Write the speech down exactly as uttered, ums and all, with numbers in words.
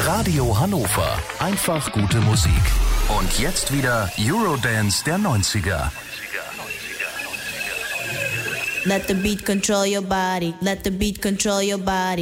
Radio Hannover. Einfach gute Musik. Und jetzt wieder Eurodance der neunziger. Let the beat control your body. Let the beat control your body.